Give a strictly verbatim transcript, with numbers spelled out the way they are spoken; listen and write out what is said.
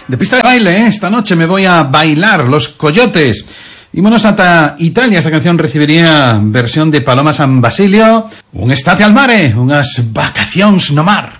de pista de baile, ¿eh? Esta noche me voy a bailar Los Coyotes. Ímonos ata Italia. Esta canción recibiría versión de Paloma San Basilio. Un estate al mare, unhas vacacións no mar.